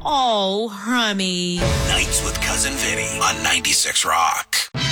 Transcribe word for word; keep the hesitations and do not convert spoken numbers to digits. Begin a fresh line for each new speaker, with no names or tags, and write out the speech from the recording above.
Oh, honey.
Nights with Cousin Vinny on ninety-six Rock.